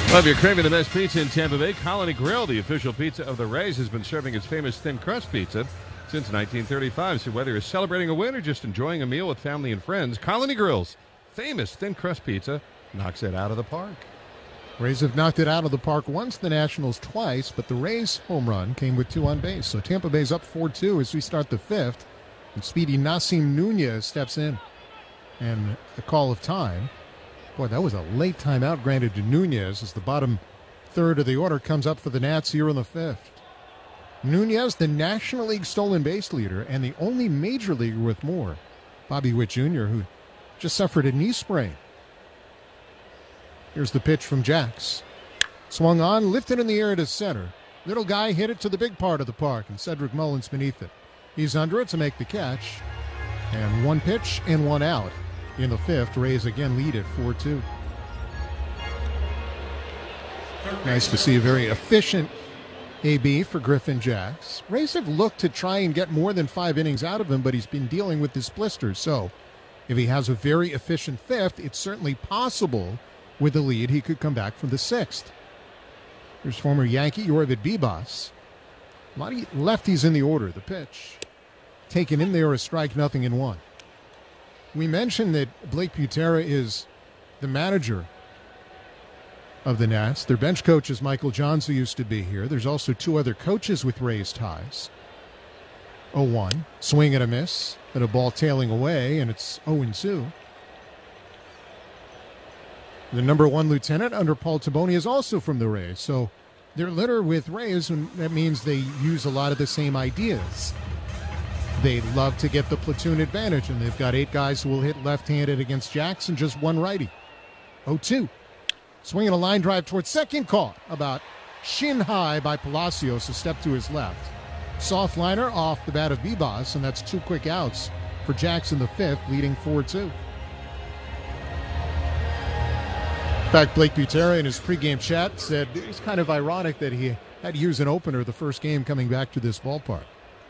Well, if you're craving the best pizza in Tampa Bay, Colony Grill, the official pizza of the Rays, has been serving its famous thin crust pizza since 1935. So whether you're celebrating a win or just enjoying a meal with family and friends, Colony Grill's famous thin crust pizza knocks it out of the park. Rays have knocked it out of the park once, the Nationals twice, but the Rays' home run came with 2 on base. So Tampa Bay's up 4-2 as we start the 5th, and speedy Nasim Nunez steps in. And a call of time. Boy, that was a late timeout granted to Nunez as the bottom third of the order comes up for the Nats here in the 5th. Nunez, the National League stolen base leader and the only major leaguer with more. Bobby Witt Jr., who just suffered a knee sprain. Here's the pitch from Jax. Swung on, lifted in the air to center. Little guy hit it to the big part of the park, and Cedric Mullins beneath it. He's under it to make the catch. And 1 pitch and 1 out. In the 5th, Rays again lead at 4-2. Nice to see a very efficient AB for Griffin Jax. Rays have looked to try and get more than 5 innings out of him, but he's been dealing with this blister. So if he has a very efficient 5th, it's certainly possible with the lead he could come back for the 6th. Here's former Yankee Yorvit Bibas. A lot of lefties in the order. The pitch taken in there, a strike, 0-1. We mentioned that Blake Butera is the manager of the Nats. Their bench coach is Michael Johns, who used to be here. There's also 2 other coaches with Rays ties. 0-1. Swing and a miss. And a ball tailing away, and it's 0-2. The number 1 lieutenant under Paul Taboni is also from the Rays. So they're littered with Rays, and that means they use a lot of the same ideas. They love to get the platoon advantage, and they've got 8 guys who will hit left-handed against Jackson, just 1 righty. 0-2. Swinging a line drive towards second, caught about shin high by Palacios, a step to his left. Soft liner off the bat of Bibas, and that's 2 quick outs for Jackson the 5th, leading 4-2. In fact, Blake Butera in his pregame chat said it was kind of ironic that he had to use an opener the first game coming back to this ballpark.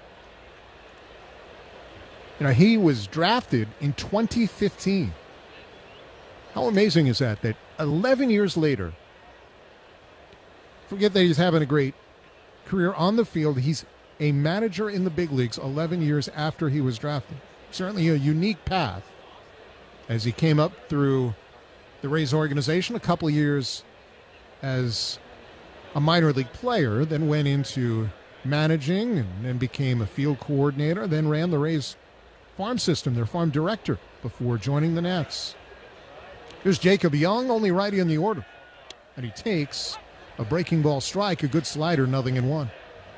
You know, he was drafted in 2015. How amazing is that? That 11 years later, forget that he's having a great career on the field, he's a manager in the big leagues 11 years after he was drafted. Certainly a unique path as he came up through the Rays organization, a couple of years as a minor league player, then went into managing and then became a field coordinator, then ran the Rays farm system, their farm director, before joining the Nats. Here's Jacob Young, only righty in the order. And he takes a breaking ball strike, a good slider, 0-1.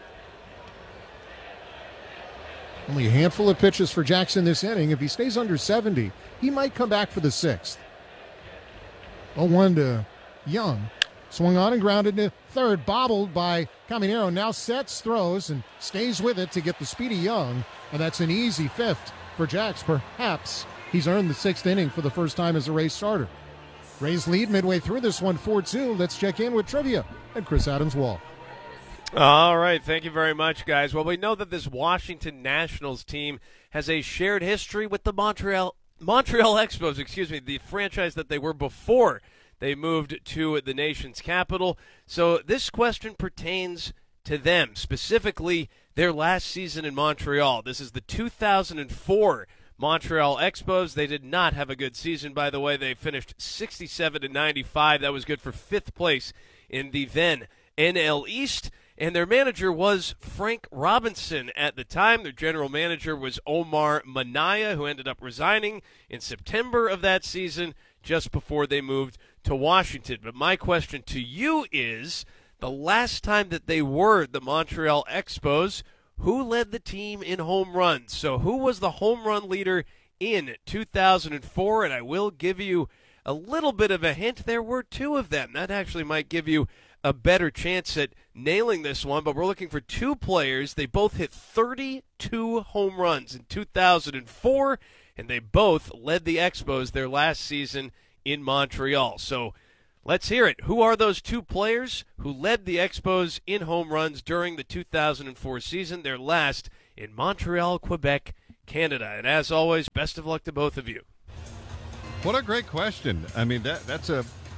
Only a handful of pitches for Jackson this inning. If he stays under 70, he might come back for the 6th. 0-1 to Young. Swung on and grounded to third, bobbled by Caminero. Now sets, throws, and stays with it to get the speedy Young. And that's an easy 5th for Jax. Perhaps he's earned the 6th inning for the first time as a Rays starter. Rays lead midway through this one, 4-2. Let's check in with trivia and Chris Adams-Wall. All right, thank you very much, guys. Well, we know that this Washington Nationals team has a shared history with the Montreal Expos, the franchise that they were before they moved to the nation's capital. So this question pertains to them, specifically their last season in Montreal. This is the 2004 Montreal Expos. They did not have a good season, by the way. They finished 67-95. That was good for 5th place in the then NL East. And their manager was Frank Robinson at the time. Their general manager was Omar Minaya, who ended up resigning in September of that season, just before they moved to Washington. But my question to you is, the last time that they were the Montreal Expos, who led the team in home runs? So who was the home run leader in 2004? And I will give you a little bit of a hint. There were 2 of them. That actually might give you a better chance at nailing this one, but we're looking for 2 players. They both hit 32 home runs in 2004, and they both led the Expos their last season in Montreal. So let's hear it. Who are those 2 players who led the Expos in home runs during the 2004 season, their last in Montreal, Quebec, Canada? And as always, best of luck to both of you. What a great question. I mean, that's a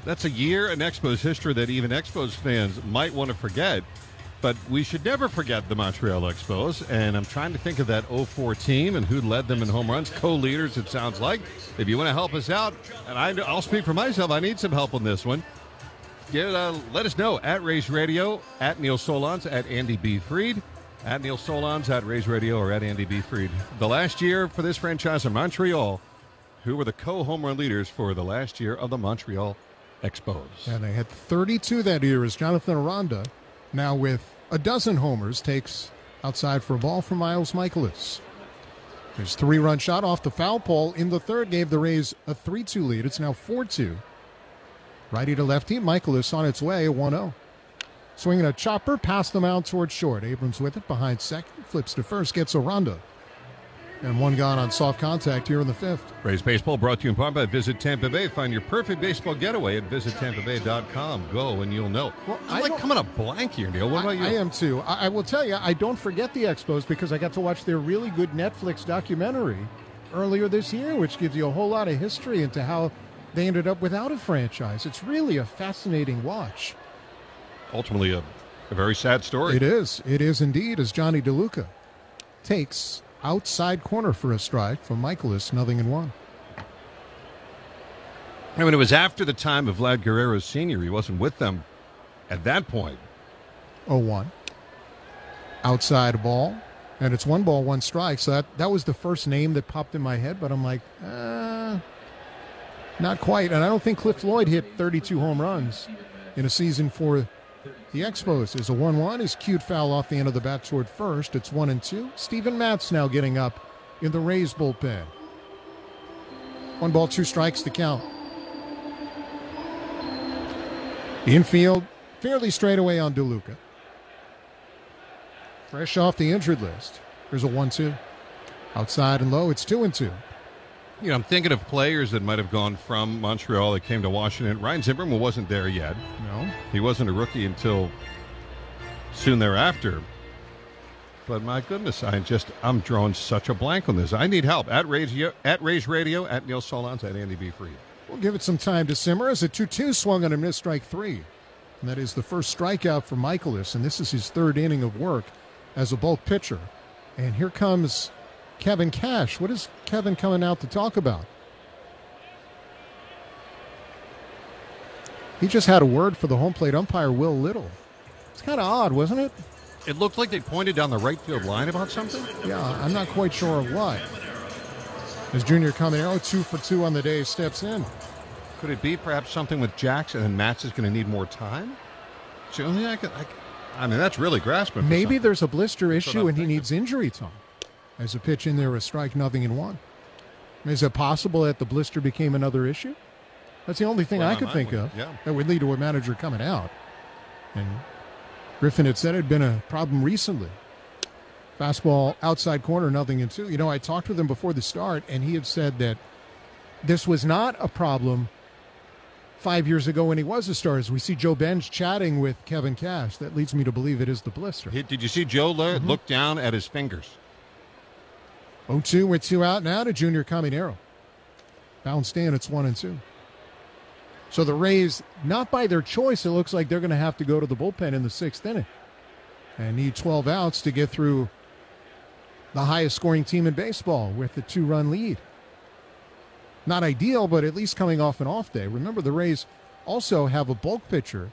that's a year in Expos history that even Expos fans might want to forget. But we should never forget the Montreal Expos, and I'm trying to think of that 04 team and who led them in home runs, co-leaders it sounds like. If you want to help us out, and I'll speak for myself, I need some help on this one. Let us know at Rays Radio, at Neil Solondz, at Andy B. Fried, at Neil Solondz, at Rays Radio, or at Andy B. Fried. The last year for this franchise in Montreal, who were the co-home run leaders for the last year of the Montreal Expos? And they had 32 that year as Jonathan Aranda, now with a dozen homers, takes outside for a ball from Miles Michaelis. His 3-run shot off the foul pole in the third gave the Rays a 3-2 lead. It's now 4-2. Righty to lefty, Michaelis on its way, a 1-0. Swinging a chopper past the mound towards short. Abrams with it behind second, flips to first, gets Aranda. And one gone on soft contact here in the fifth. Rays Baseball brought to you in part by Visit Tampa Bay. Find your perfect baseball getaway at visittampabay.com. Go and you'll know. Well, I'm coming up blank here, Neil. What about you? I am too. I will tell you, I don't forget the Expos because I got to watch their really good Netflix documentary earlier this year, which gives you a whole lot of history into how they ended up without a franchise. It's really a fascinating watch. Ultimately, a very sad story. It is. It is indeed, as Johnny DeLuca takes outside corner for a strike from Michaelis, 0-1. I mean, it was after the time of Vlad Guerrero Sr. He wasn't with them at that point. 0-1. Outside ball, and it's 1 ball, 1 strike. So that was the first name that popped in my head, but I'm like, not quite. And I don't think Cliff Floyd hit 32 home runs in a season for the Expos. Is a 1-1. His cued foul off the end of the bat toward first. It's 1-2. Steven Matz now getting up in the Rays bullpen. 1 ball, 2 strikes to count. The infield fairly straight away on DeLuca. Fresh off the injured list. There's a 1-2. Outside and low, it's 2-2. You know, I'm thinking of players that might have gone from Montreal that came to Washington. Ryan Zimmerman wasn't there yet. No. He wasn't a rookie until soon thereafter. But my goodness, I'm drawing such a blank on this. I need help. At Rays Radio, at Neil Solondz, at Andy B. Fried. We'll give it some time to simmer as a 2-2 swung on a missed strike 3. And that is the first strikeout for Michaelis, and this is his 3rd inning of work as a bulk pitcher. And here comes Kevin Cash. What is Kevin coming out to talk about? He just had a word for the home plate umpire, Will Little. It's kind of odd, wasn't it? It looked like they pointed down the right field line about something. Yeah, I'm not quite sure of what. As Junior Caminero, 2 for 2 on the day, steps in. Could it be perhaps something with Jackson and Matz is going to need more time? So, I mean, that's really grasping. Maybe there's a blister issue and he needs injury time. As a pitch in there, a strike, 0-1. Is it possible that the blister became another issue? That's the only thing I could think of that would lead to a manager coming out. And Griffin had said it had been a problem recently. Fastball outside corner, 0-2. You know, I talked with him before the start, and he had said that this was not a problem 5 years ago when he was a star. As we see Joe Benz chatting with Kevin Cash, that leads me to believe it is the blister. Did you see Joe look down at his fingers? 0-2 with 2 out now to Junior Caminero. Bounced in, it's 1-2. So the Rays, not by their choice, it looks like they're going to have to go to the bullpen in the 6th inning and need 12 outs to get through the highest scoring team in baseball with a 2-run lead. Not ideal, but at least coming off an off day. Remember, the Rays also have a bulk pitcher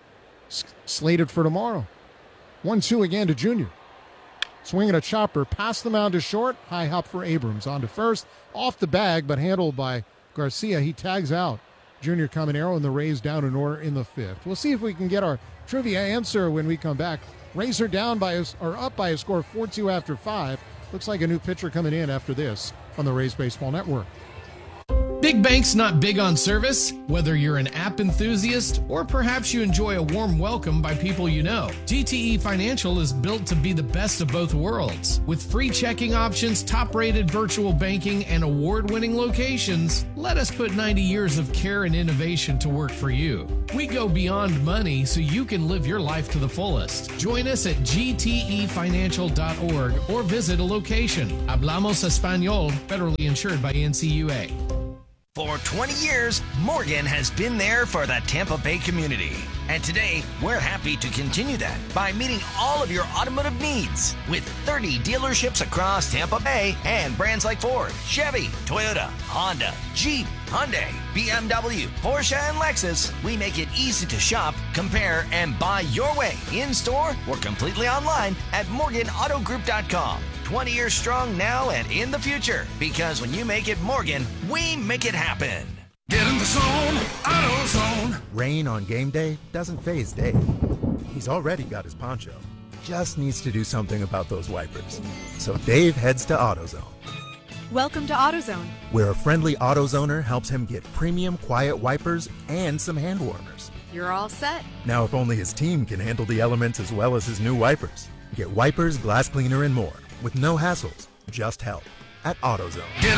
slated for tomorrow. 1-2 again to Junior. Swinging a chopper past the mound to short. High hop for Abrams. On to first. Off the bag, but handled by Garcia. He tags out Junior Caminero, and the Rays down in order in the 5th. We'll see if we can get our trivia answer when we come back. Rays are up by a score of 4-2 after 5. Looks like a new pitcher coming in after this on the Rays Baseball Network. Big Bank's not big on service. Whether you're an app enthusiast or perhaps you enjoy a warm welcome by people you know, GTE Financial is built to be the best of both worlds. With free checking options, top-rated virtual banking, and award-winning locations, let us put 90 years of care and innovation to work for you. We go beyond money so you can live your life to the fullest. Join us at gtefinancial.org or visit a location. Hablamos Español, federally insured by NCUA. For 20 years, Morgan has been there for the Tampa Bay community. And today, we're happy to continue that by meeting all of your automotive needs with 30 dealerships across Tampa Bay and brands like Ford, Chevy, Toyota, Honda, Jeep, Hyundai, BMW, Porsche, and Lexus. We make it easy to shop, compare, and buy your way in-store or completely online at MorganAutoGroup.com. 20 years strong now and in the future, because when you make it Morgan, we make it happen. Get in the zone, AutoZone. Rain on game day doesn't faze Dave. He's already got his poncho. Just needs to do something about those wipers. So Dave heads to AutoZone, Welcome to AutoZone. where a friendly AutoZoner helps him get premium quiet wipers and some hand warmers. You're all set. Now, if only his team can handle the elements as well as his new wipers. Get wipers, glass cleaner, and more with no hassles, just help at AutoZone. Get